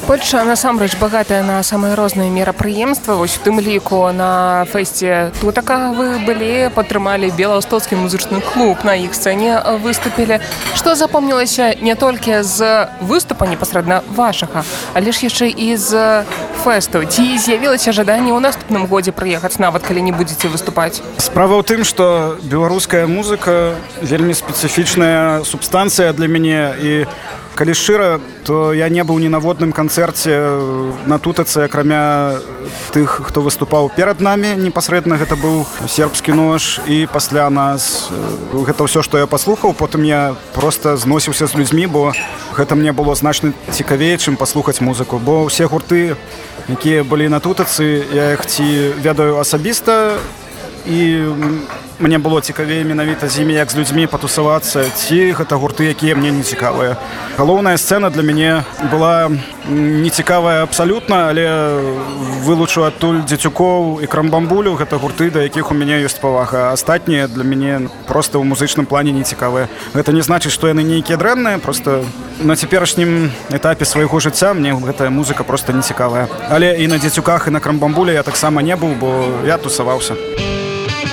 Польша насамрэч багатая на самыя розныя мерапрыемствы. Вось у тым ліку на фэсце тутака вы былі, падтрымалі беластоцкі музычны клуб, на іх сцэне выступілі. Што запомнілася не толькі з выступа непасрэдна вашага, але ж яшчэ і з фэсту. Ці з'явілася жаданне ў наступным годзе прыехаць, нават калі не будзеце выступаць? Справа ў тым, што беларуская музыка вельмі спецыфічная субстанцыя для мяне, і калі шчыра, то я не быў ні на водным канцэрце на тутацы, акрамя тых, хто выступаў перад намі непасрэдна. Гэта быў сербскі нож, і пасля нас гэта ўсё, што я паслухаў. Потым я проста зносіўся з людзьмі, бо гэта мне было значна цікавей, чым паслухаць музыку. Бо ўсе гурты, якія былі на тутацы, я іх ці ведаю асабіста, і мне было цікавей менавіта з імі, як з людзьмі патусавацца, ці гэта гурты, якія мне не цікавыя. Галоўная сцэна для мяне была не цікавая абсалютна, але вылучу адтуль Дзецюкоў і Крамбамбулю. Гэта гурты, да якіх у мяне ёсць павага. Астатнія для мяне проста ў музычным плане не цікавыя. Гэта не значыць, што яны нейкія дрэнныя, проста на цяперашнім этапе свайго жыцця мне гэтая музыка проста не цікавая. Але і на Дзецюках, і на Крамбамбуле я таксама не быў, бо я тусаваўся.